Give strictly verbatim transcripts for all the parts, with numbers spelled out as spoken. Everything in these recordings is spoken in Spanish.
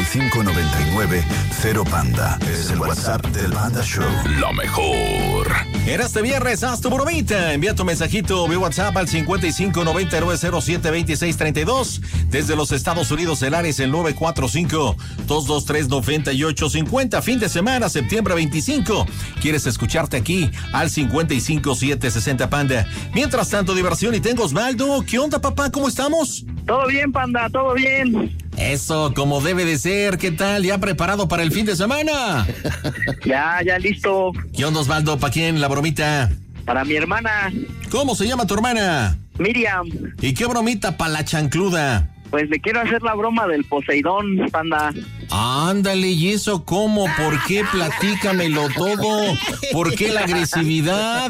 y cinco noventa y nueve cero Panda. Es el WhatsApp del Panda Show. Lo mejor. En este viernes, haz tu bromita. Envía tu mensajito vía WhatsApp al cincuenta y cinco noventa y nueve cero siete veintiséis treinta y dos. Desde los Estados Unidos, el área es el nueve cuatro cinco, dos dos tres, nueve ocho cinco cero. Fin de semana, septiembre veinticinco. ¿Quieres escucharte aquí? Al cincuenta y cinco siete sesenta Panda. Mientras tanto, diversión y tengo Osvaldo. ¿Qué onda, papá? ¿Cómo estamos? Todo bien, Panda, todo bien. Eso, como debe de ser. ¿Qué tal? ¿Ya preparado para el fin de semana? Ya, ya listo. ¿Qué onda, Osvaldo? ¿Para quién la bromita? Para mi hermana. ¿Cómo se llama tu hermana? Miriam. ¿Y qué bromita para la chancluda? Pues le quiero hacer la broma del Poseidón, Panda. Ándale, ¿y eso cómo? ¿Por qué? Platícamelo todo. ¿Por qué la agresividad?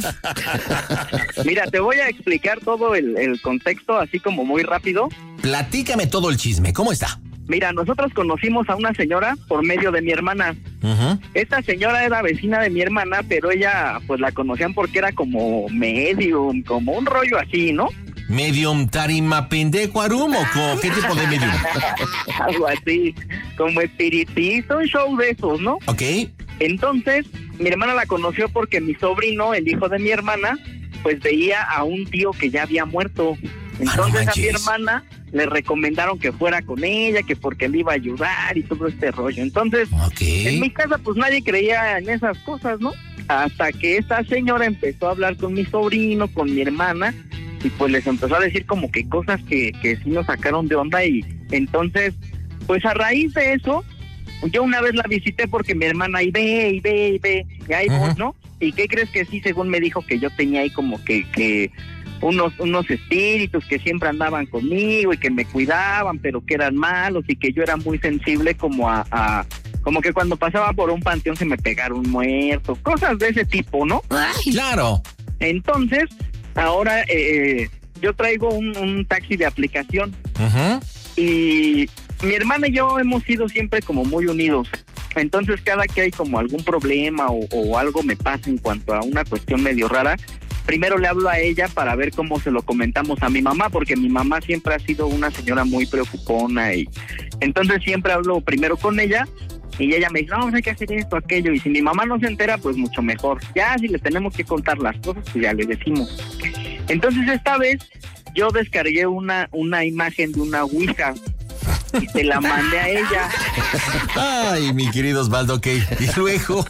Mira, te voy a explicar todo el, el contexto así como muy rápido. Platícame todo el chisme, ¿cómo está? Mira, nosotros conocimos a una señora por medio de mi hermana. Uh-huh. Esta señora era vecina de mi hermana, pero ella pues la conocían porque era como medium, como un rollo así, ¿no? ¿Medium tarima pendejo arumo? ¿Qué tipo de medium? Algo así, como espiritista, un show de esos, ¿no? Ok. Entonces, mi hermana la conoció porque mi sobrino, el hijo de mi hermana, pues veía a un tío que ya había muerto. Entonces ah, no a mi hermana le recomendaron que fuera con ella, que porque le iba a ayudar y todo este rollo. Entonces, okay. En mi casa pues nadie creía en esas cosas, ¿no? Hasta que esta señora empezó a hablar con mi sobrino, con mi hermana, y pues les empezó a decir como que cosas que, que sí nos sacaron de onda. Y entonces, pues a raíz de eso, yo una vez la visité porque mi hermana ahí ve, y ve, y ve, y ahí voy, ¿no? ¿Y qué crees que sí? Según me dijo que yo tenía ahí como que... que unos unos espíritus que siempre andaban conmigo y que me cuidaban, pero que eran malos y que yo era muy sensible como a, a como que cuando pasaba por un panteón se me pegaron muertos, cosas de ese tipo, ¿no? Ay, claro. Entonces, ahora eh, yo traigo un, un taxi de aplicación. Uh-huh. Y mi hermana y yo hemos sido siempre como muy unidos. Entonces, cada que hay como algún problema o, o algo me pasa en cuanto a una cuestión medio rara, primero le hablo a ella para ver cómo se lo comentamos a mi mamá, porque mi mamá siempre ha sido una señora muy preocupona y entonces siempre hablo primero con ella y ella me dice, no, hay que hacer esto, aquello, y si mi mamá no se entera, pues mucho mejor. Ya si le tenemos que contar las cosas, pues ya le decimos. Entonces esta vez yo descargué una, una imagen de una ouija y te la mandé a ella. Ay, mi querido Osvaldo, ok. Y luego...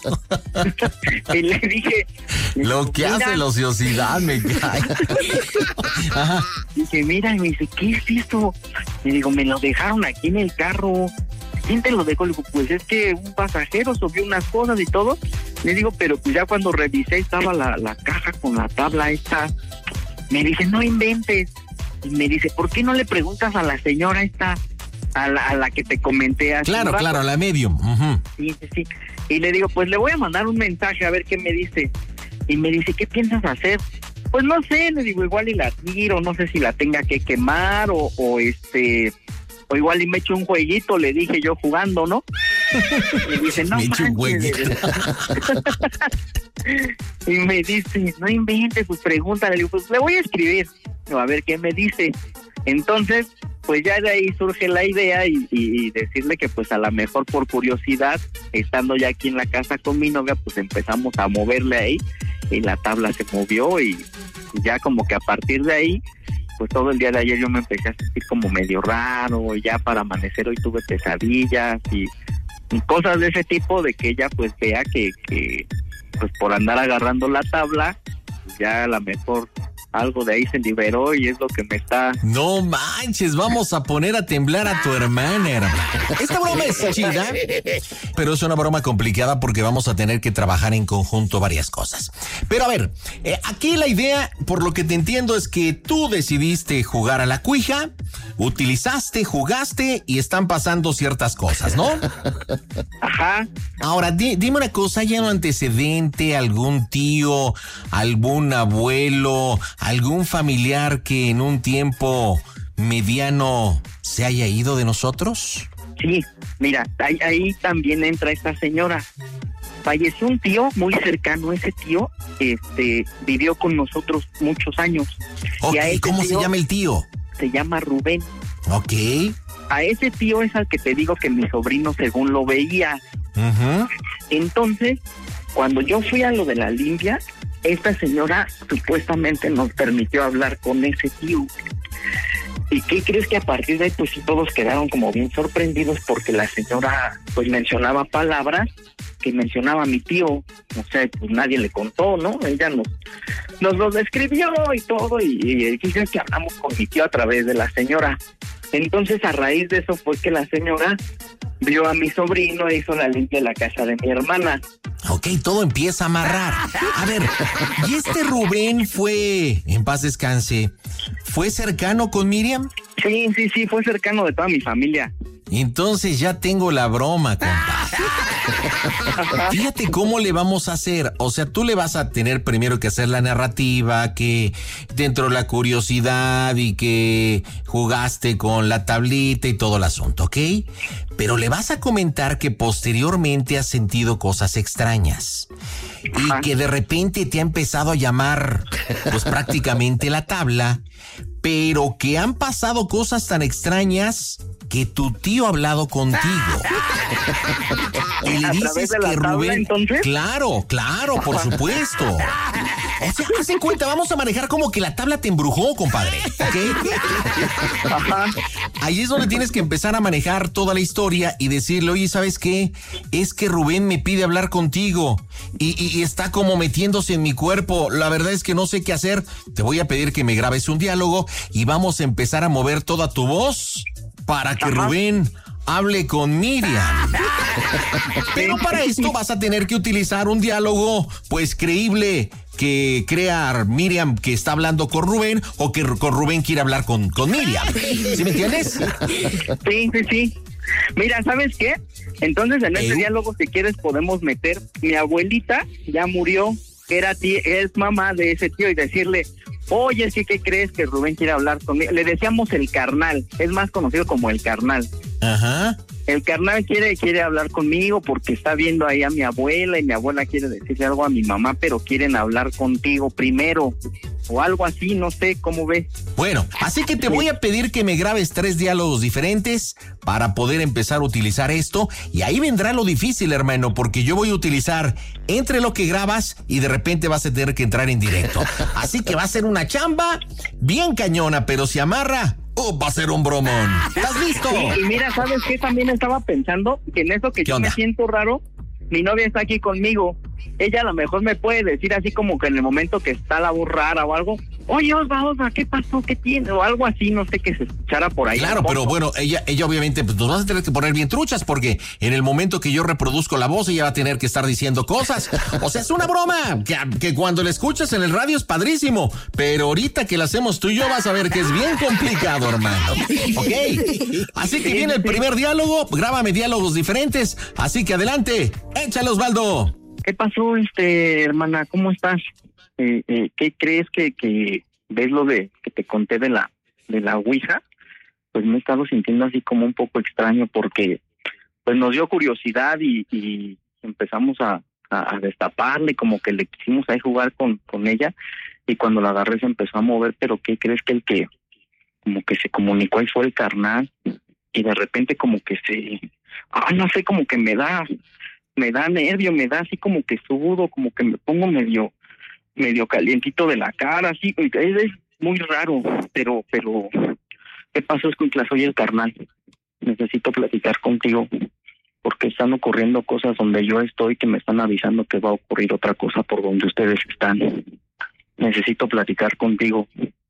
y le dije... Lo que hace la ociosidad me cae. Ajá. Dije, mira, y me dice, ¿qué es esto? Y digo, me lo dejaron aquí en el carro. ¿Quién te lo dejó? Le digo, pues es que un pasajero subió unas cosas y todo. Le digo, pero pues ya cuando revisé estaba la, la caja con la tabla esta. Me dice, no inventes. Y me dice, ¿por qué no le preguntas a la señora esta, a la, a la que te comenté hace Claro, claro, a la medium. Uh-huh. Sí, sí, sí. Y le digo, pues le voy a mandar un mensaje a ver qué me dice. Y me dice, ¿qué piensas hacer? Pues no sé, le digo, igual y la tiro, no sé si la tenga que quemar o, o este, o igual y me echo un jueguito, le dije yo jugando, ¿no? Y dice, no me echo un manches. Y me dice, no inventes, pues pregúntale. Le digo, pues le voy a escribir, a ver qué me dice. Entonces, pues ya de ahí surge la idea y, y, y decirle que pues a lo mejor por curiosidad, estando ya aquí en la casa con mi novia, pues empezamos a moverle ahí y la tabla se movió y, y ya como que a partir de ahí, pues todo el día de ayer yo me empecé a sentir como medio raro y ya para amanecer hoy tuve pesadillas y, y cosas de ese tipo, de que ella pues vea que, que pues por andar agarrando la tabla, ya a lo mejor algo de ahí se liberó y es lo que me está... No manches, vamos a poner a temblar a tu hermana, hermano. Esta broma es chida, pero es una broma complicada porque vamos a tener que trabajar en conjunto varias cosas. Pero a ver, eh, aquí la idea, por lo que te entiendo, es que tú decidiste jugar a la cuija, utilizaste, jugaste y están pasando ciertas cosas, ¿no? Ajá. Ahora, di, dime una cosa, ¿hay un antecedente, algún tío, algún abuelo, algún familiar que en un tiempo mediano se haya ido de nosotros? Sí, mira, ahí, ahí también entra esta señora. Falleció un tío muy cercano, ese tío este, vivió con nosotros muchos años. Okay, y a ¿cómo tío se llama el tío? Se llama Rubén. Ok. a ese tío es al que te digo que mi sobrino según lo veía. Uh-huh. Entonces, cuando yo fui a lo de la limpia, esta señora supuestamente nos permitió hablar con ese tío. ¿Y qué crees? Que a partir de ahí pues sí todos quedaron como bien sorprendidos porque la señora pues mencionaba palabras que mencionaba mi tío, o sea, pues nadie le contó, ¿no? Ella nos, nos lo describió y todo, y, y dicen que hablamos con mi tío a través de la señora. Entonces a raíz de eso fue que la señora vio a mi sobrino e hizo la limpia de la casa de mi hermana. Ok, todo empieza a amarrar. A ver, ¿y este Rubén fue, en paz descanse, fue cercano con Miriam? Sí, sí, sí, fue cercano de toda mi familia. Entonces ya tengo la broma, compa. Fíjate cómo le vamos a hacer. O sea, tú le vas a tener primero que hacer la narrativa, que dentro de la curiosidad y que jugaste con la tablita y todo el asunto, ¿ok? Pero le vas a comentar que posteriormente has sentido cosas extrañas y que de repente te ha empezado a llamar, pues prácticamente la tabla, pero que han pasado cosas tan extrañas que tu tío ha hablado contigo. Y le dices que Rubén... Entonces? Claro, claro, por supuesto. O sea, haz en cuenta, vamos a manejar como que la tabla te embrujó, compadre. ¿Ok? Ajá. Ahí es donde tienes que empezar a manejar toda la historia y decirle, oye, ¿sabes qué? Es que Rubén me pide hablar contigo y, y, y está como metiéndose en mi cuerpo. La verdad es que no sé qué hacer. Te voy a pedir que me grabes un diálogo y vamos a empezar a mover toda tu voz para que Ajá. Rubén hable con Miriam. Pero para esto vas a tener que utilizar un diálogo, pues, creíble, que crea Miriam que está hablando con Rubén o que con Rubén quiere hablar con, con Miriam. ¿Sí me entiendes? Sí, sí, sí. Mira, ¿sabes qué? Entonces en este ¿Eh? diálogo, si quieres, podemos meter, mi abuelita ya murió, era tía, es mamá de ese tío, y decirle, oye, sí, ¿qué crees? Que Rubén quiere hablar conmigo. Le decíamos el carnal, es más conocido como el carnal. Ajá. El carnal quiere, quiere hablar conmigo porque está viendo ahí a mi abuela y mi abuela quiere decirle algo a mi mamá, pero quieren hablar contigo primero o algo así, no sé, ¿cómo ves? Bueno, así que te voy a pedir que me grabes tres diálogos diferentes para poder empezar a utilizar esto, y ahí vendrá lo difícil, hermano, porque yo voy a utilizar entre lo que grabas y de repente vas a tener que entrar en directo. Así que va a ser una chamba bien cañona, pero si amarra, oh, va a ser un bromón. ¿Estás listo? Sí, y mira, ¿sabes qué? También estaba pensando que en eso que yo onda? me siento raro, mi novia está aquí conmigo. Ella a lo mejor me puede decir así como que en el momento que está la voz rara o algo, oye, Osva, Osva, ¿qué pasó? ¿Qué tiene? O algo así, no sé, que se escuchara por ahí. Claro, pero bueno, ella ella obviamente pues nos vas a tener que poner bien truchas, porque en el momento que yo reproduzco la voz, ella va a tener que estar diciendo cosas. O sea, es una broma, que, que cuando la escuchas en el radio es padrísimo, pero ahorita que la hacemos tú y yo vas a ver que es bien complicado, hermano. ¿Ok? Así que viene el primer diálogo, grábame diálogos diferentes, así que adelante, échale, Osvaldo. ¿Qué pasó, este, hermana? ¿Cómo estás? Eh, eh, ¿Qué crees que, que ves lo de que te conté de la de la ouija? Pues me he estado sintiendo así como un poco extraño porque pues nos dio curiosidad y, y empezamos a, a, a destaparle, como que le quisimos ahí jugar con, con ella, y cuando la agarré se empezó a mover. Pero ¿qué crees? Que el que como que se comunicó ahí fue el carnal, y de repente como que se, ah, no sé, como que me da me da nervio, me da así como que sudo, como que me pongo medio medio calientito de la cara, así, es, es muy raro, pero, pero, ¿qué pasó, Escuintla? Soy el carnal, necesito platicar contigo, porque están ocurriendo cosas donde yo estoy que me están avisando que va a ocurrir otra cosa por donde ustedes están. Necesito platicar contigo,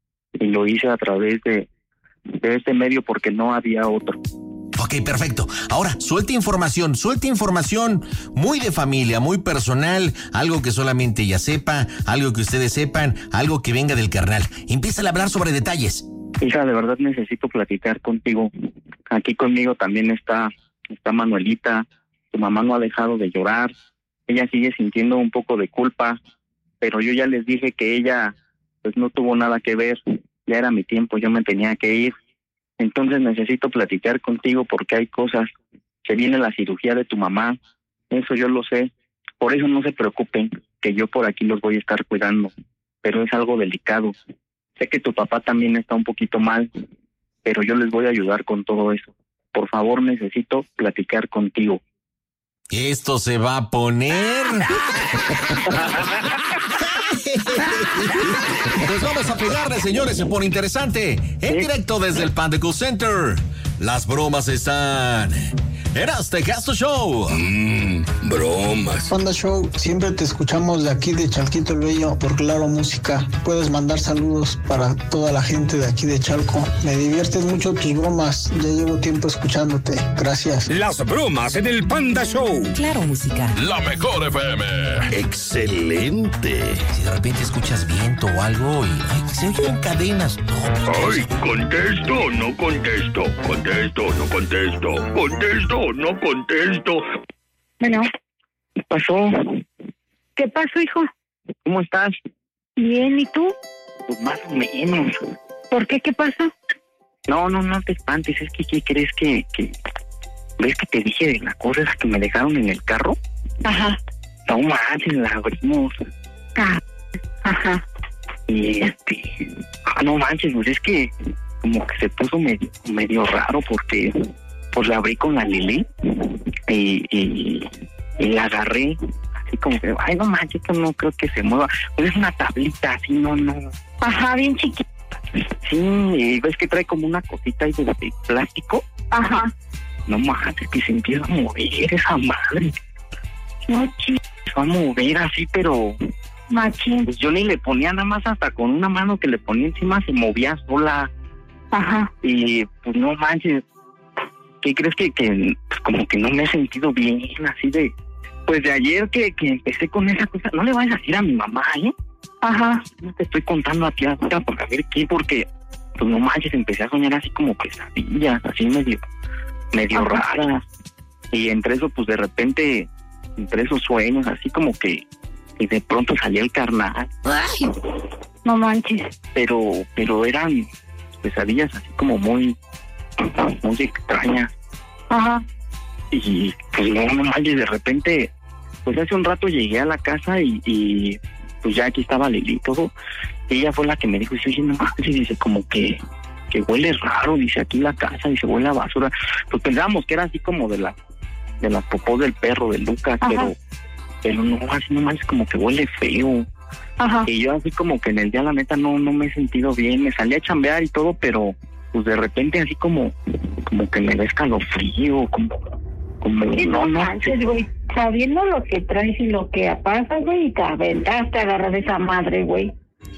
y lo hice a través de, de este medio porque no había otro. Ok, perfecto. Ahora, suelta información, suelta información muy de familia, muy personal, algo que solamente ella sepa, algo que ustedes sepan, algo que venga del carnal. Empieza a hablar sobre detalles. Hija, de verdad necesito platicar contigo. Aquí conmigo también está, está Manuelita. Tu mamá no ha dejado de llorar. Ella sigue sintiendo un poco de culpa, pero yo ya les dije que ella pues no tuvo nada que ver. Ya era mi tiempo, yo me tenía que ir. Entonces necesito platicar contigo porque hay cosas. Se viene la cirugía de tu mamá, eso yo lo sé. Por eso no se preocupen, que yo por aquí los voy a estar cuidando. Pero es algo delicado. Sé que tu papá también está un poquito mal, pero yo les voy a ayudar con todo eso. por favor necesito platicar contigo. Esto se va a poner. Pues vamos a pegarle, señores, se pone interesante. En directo desde el Panda Cool Center. Las bromas están en Azte Casto Show. Mmm, bromas. Panda Show, siempre te escuchamos de aquí de Chalquito el Bello por Claro Música. Puedes mandar saludos para toda la gente de aquí de Chalco. Me diviertes mucho tus bromas. Ya llevo tiempo escuchándote. Gracias. Las bromas en el Panda Show. Claro Música. La mejor F M. Excelente. Si de repente escuchas viento o algo y ay, se oyen cadenas. No, Ay, contesto, no contesto. Contesto, no contesto. Contesto, no contesto. Bueno, ¿qué pasó? ¿Qué pasó, hijo? ¿Cómo estás? Bien, ¿y tú? Pues más o menos. ¿Por qué? ¿Qué pasó? No, no, no te espantes, es que ¿qué crees que, que... ¿Ves que te dije de la cosa esa que me dejaron en el carro? Ajá. No manches, la abrimos. Ah, ajá. Y este... Ah, no manches, pues es que como que se puso medio, medio raro porque pues la abrí con la Lili y, y, y la agarré así como que, ay, no manches, esto no creo que se mueva. Pues es una tablita así, no, no. Ajá, bien chiquita. Sí, y ves que trae como una cosita ahí de, de plástico. Ajá. No manches, que se empieza a mover esa madre. No, chico. Se va a mover así, pero Machín. pues yo ni le ponía nada más, hasta con una mano que le ponía encima se movía sola. Ajá. Y pues no manches, ¿qué crees que, que pues, como que no me he sentido bien, así de, pues de ayer que, que empecé con esa cosa? No le vayas a decir a mi mamá, ¿eh? Ajá. No te estoy contando a ti ahora para ver qué, porque pues no manches, empecé a soñar así como pesadillas, así medio, medio Ajá. raras. Y entre eso, pues de repente, entre esos sueños, así como que, y de pronto salía el carnal. Ay, no manches. Pero, pero eran pesadillas así como muy, muy extrañas. Ajá. Y pues no, no manches, de repente, pues hace un rato llegué a la casa y, y pues ya aquí estaba Lili y todo. Y ella fue la que me dijo, dice, oye, no manches, dice, como que, que huele raro, dice, aquí la casa, dice, huele a basura. Pues pensábamos que era así como de la, de las popós del perro de Lucas, Ajá. pero, pero no, así no manches, como que huele feo. Ajá. Y yo así como que en el día, la neta, no, no me he sentido bien. Me salí a chambear y todo, pero pues de repente así como, como que me da escalofrío, como, como, Sí, no, no no. manches, güey. Sabiendo lo que traes y lo que pasa, güey, y te aventaste a agarrar esa madre, güey.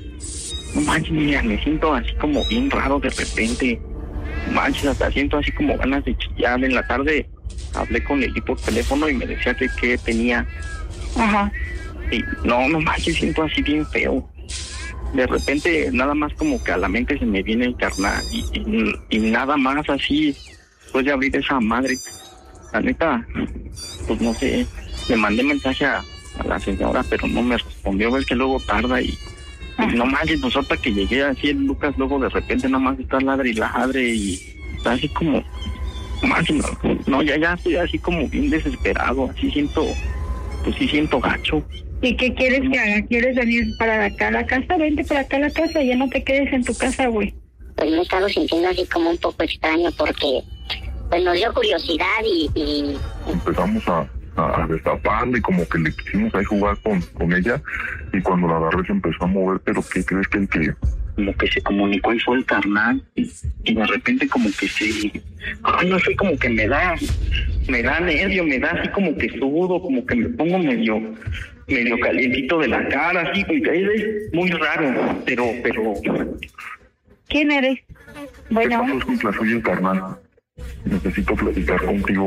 No manches, mira, me siento así como bien raro de repente. Manches, hasta siento así como ganas de chillar. En la tarde hablé con Lili por teléfono y me decía que qué tenía. Ajá. Y no, no manches, siento así bien feo. De repente, nada más como que a la mente se me viene el carnal y, y, y nada más así, después de abrir esa madre. La neta, pues no sé, le mandé mensaje a, a la señora, pero no me respondió. Ves que luego tarda y, y no manches, pues ahorita que llegué así, el Lucas luego de repente nada más está ladre y ladre y está así como, manches, no, no, ya, ya estoy así como bien desesperado, así siento, pues sí siento gacho. ¿Y qué quieres que haga? ¿Quieres venir para acá a la casa? Vente para acá a la casa, ya no te quedes en tu casa, güey. Pues me he estado sintiendo así como un poco extraño porque pues nos dio curiosidad y... y... Empezamos a, a destaparla y como que le quisimos ahí jugar con, con ella y cuando la agarré se empezó a mover, pero ¿qué crees que el que...? Como que se comunicó y fue el carnal y, y de repente como que se... Ay, no sé, como que me da... Me da nervio, me da así como que sudo, como que me pongo medio... medio calientito de la cara, así, es muy raro, pero, pero... ¿Quién eres? Bueno. ¿Qué pasó, Escuintla? Soy el carnal. Necesito platicar contigo.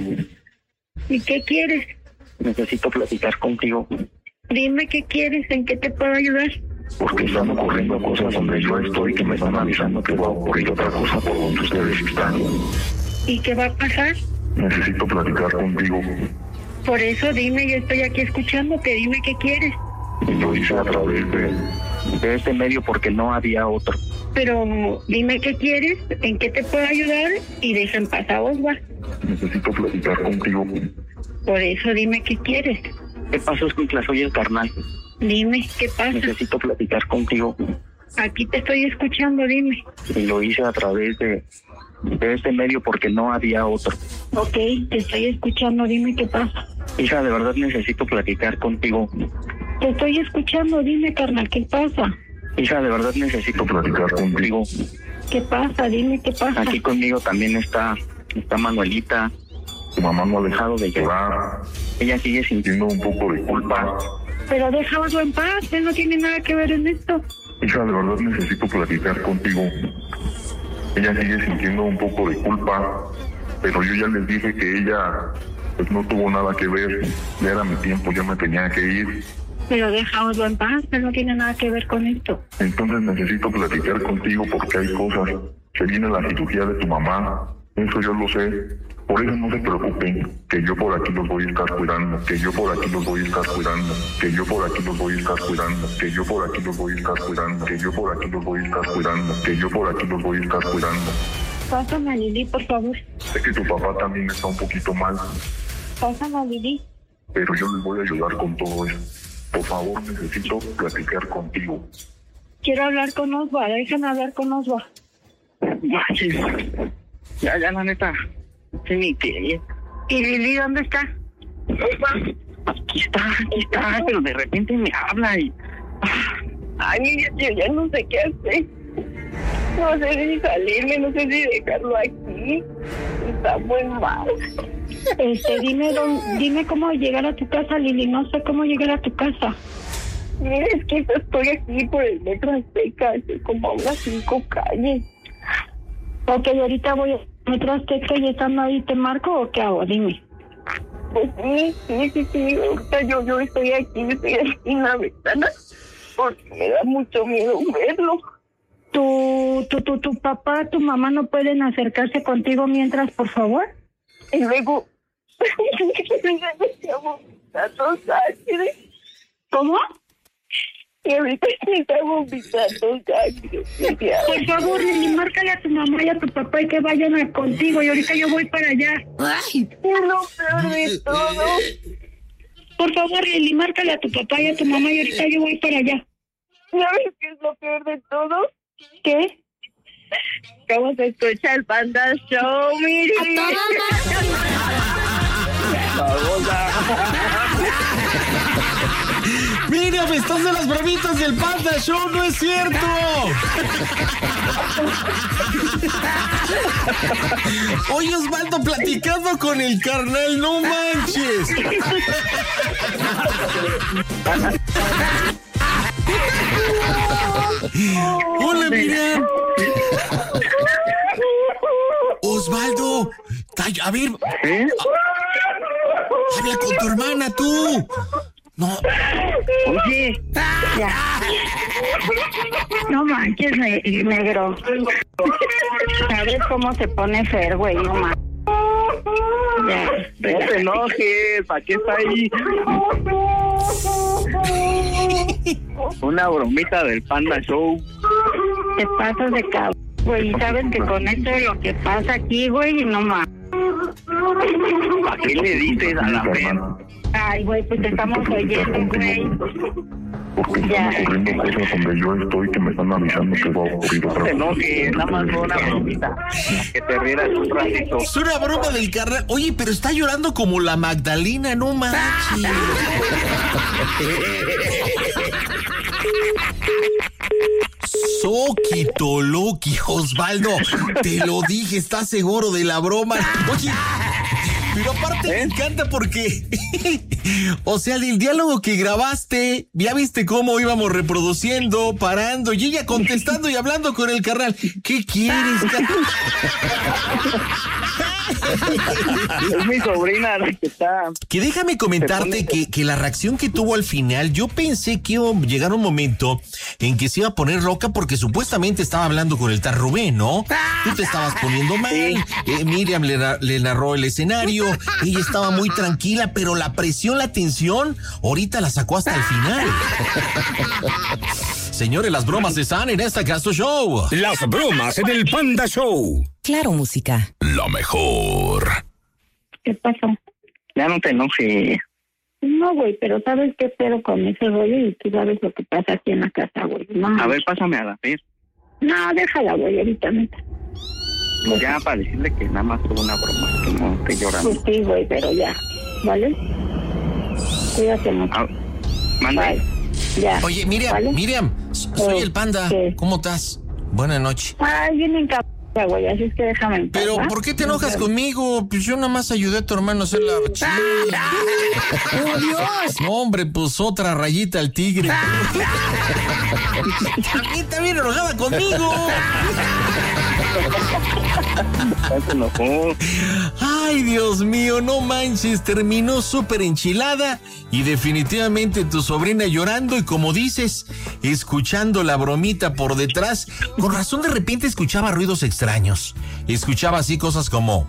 ¿Y qué quieres? Necesito platicar contigo. Dime qué quieres, ¿en qué te puedo ayudar? Porque están ocurriendo cosas donde yo estoy que me están avisando que va a ocurrir otra cosa por donde ustedes están. ¿Y qué va a pasar? Necesito platicar contigo. Por eso dime, yo estoy aquí escuchándote, dime qué quieres. Y lo hice a través de... de este medio porque no había otro. Pero dime qué quieres, en qué te puedo ayudar y deja en paz a Osvaldo. Necesito platicar contigo. Por eso dime qué quieres. ¿Qué pasó, Escuintla? Soy el carnal. Dime, ¿qué pasa? Necesito platicar contigo. Aquí te estoy escuchando, dime. Y lo hice a través de, de ese medio porque no había otro. Ok, te estoy escuchando, dime qué pasa. Hija, de verdad necesito platicar contigo. Te estoy escuchando, dime, carnal, ¿qué pasa? Hija, de verdad necesito platicar contigo. ¿Qué pasa? Dime qué pasa. Aquí conmigo también está, está Manuelita. Tu mamá no ha dejado de llorar. Ella sigue sintiendo un poco de culpa. Pero déjalo en paz, él no tiene nada que ver en esto. Hija, de verdad necesito platicar contigo. Ella sigue sintiendo un poco de culpa, pero yo ya les dije que ella pues no tuvo nada que ver. Ya era mi tiempo, ya me tenía que ir. Pero déjalo en paz, él no tiene nada que ver con esto. Entonces necesito platicar contigo porque hay cosas. Se viene la cirugía de tu mamá, eso yo lo sé. Por eso no se preocupen, que yo por aquí los voy a estar cuidando, que yo por aquí los voy a estar cuidando, que yo por aquí los voy a estar cuidando, que yo por aquí los voy a estar cuidando, que yo por aquí los voy a estar cuidando, que yo por aquí los voy a estar cuidando. Pásame a Lili, por favor. Sé que tu papá también está un poquito mal. Pásame a Lili. Pero yo les voy a ayudar con todo eso. Por favor, necesito platicar contigo. Quiero hablar con Osva, déjame hablar con Osva. Ya, ya, la neta. Sí, mi tía. ¿Y Lili dónde está? Aquí está, aquí está, pero de repente me habla y... Ay, mira, yo ya no sé qué hacer. No sé si salirme, no sé si dejarlo aquí. Está muy mal. Este, dime, don, dime cómo llegar a tu casa, Lili. No sé cómo llegar a tu casa. Mira, es que estoy aquí por el metro Azteca, estoy como a unas cinco calles. Ok, ahorita voy a metro Azteca y estando ahí, ¿te marco o qué hago? Dime. Pues sí, sí, sí, sí. Ahorita yo, yo estoy aquí, estoy aquí en la ventana porque me da mucho miedo verlo. ¿Tu, tu, tu, tu papá, tu mamá no pueden acercarse contigo mientras, por favor? Y luego... ¿Cómo? Y ahorita me está vomitando sangre. Por favor, Lili, márcale a tu mamá y a tu papá y que vayan a contigo. Y ahorita yo voy para allá. Ay, es lo peor de todo. Por favor, Lili, márcale a tu papá y a tu mamá y ahorita yo voy para allá. ¿Sabes qué es lo peor de todo? ¿Qué? Vamos a escuchar el Panda Show, mire. Mira, me estás de las bromitas del Panda Show, no es cierto. Oye, Osvaldo, platicando con el carnal, no manches. Hola, Miriam. Osvaldo, a ver, ¿eh? Habla con tu hermana, tú. No. Oye. Ya. No manches, negro. ¿Sabes cómo se pone Fer, güey? No manches. Ya. No te enojes, ¿para qué está ahí? Una bromita del Panda Show. Te pasas de cabrón, güey. ¿Sabes que con esto es lo que pasa aquí, güey? No manches. ¿A qué le dices a la Fer? Ay, güey, pues te estamos oyendo, güey. Porque están ocurriendo cosas donde yo estoy que me están avisando que va a ocurrir otra cosa. No, cosa. que nada más fue una bromita. Que te rieras un ratito. Es una broma del carnal. Oye, pero está llorando como la Magdalena, no manches. Soquito Loki, Osvaldo. Te lo dije, ¿estás seguro de la broma? Oye, pero aparte ¿Eh? me encanta porque, o sea, del diálogo que grabaste, ya viste cómo íbamos reproduciendo, parando, y ella contestando y hablando con el carnal. ¿Qué quieres, carnal? Es mi sobrina la que está... Que déjame comentarte que, que la reacción que tuvo al final, yo pensé que iba a llegar un momento en que se iba a poner loca porque supuestamente estaba hablando con el tal Rubén, ¿no? Tú te estabas poniendo mal, eh, Miriam le, le narró el escenario, ella estaba muy tranquila, pero la presión, la tensión, ahorita la sacó hasta el final. Señores, las bromas están en esta Casto Show. Las bromas en el Panda Show. Claro, música. La mejor. ¿Qué pasó? Ya no te enojes. No, güey, pero ¿sabes qué pedo con ese rollo? Y tú sabes lo que pasa aquí en la casa, güey. No, a ver, pásame a la Fer. No, déjala, güey, ahorita, neta. Ya para decirle que nada más fue una broma, que no esté llorando. Pues sí, güey, pero ya, ¿vale? Cuídate mucho. Ah, manda. Bye. Ya. Oye, Miriam, ¿vale? Miriam, soy el Panda. ¿Qué? ¿Cómo estás? Buenas noches. Ay, bien encabronada, güey, así es que déjame en paz, Pero, ¿va? ¿por qué te enojas Sí. conmigo? Pues yo nada más ayudé a tu hermano a hacer la... ¡Oh, Dios! No, hombre, pues otra rayita al tigre. A mí también enojaba conmigo. Se enojó. Ay, Dios mío, no manches, terminó súper enchilada y definitivamente tu sobrina llorando y como dices, escuchando la bromita por detrás. Con razón de repente escuchaba ruidos extraños. Escuchaba así cosas como...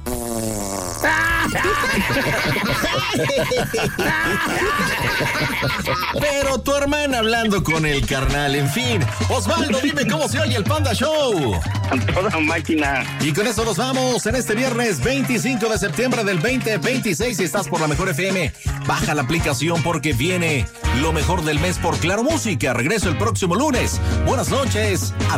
Pero tu hermana hablando con el carnal, en fin. Osvaldo, dime cómo se oye el Panda Show. A toda máquina. Y con eso nos vamos en este viernes veinticinco de septiembre del veinte veintiséis. Si estás por la Mejor F M, baja la aplicación porque viene lo mejor del mes por Claro Música. Regreso el próximo lunes. Buenas noches.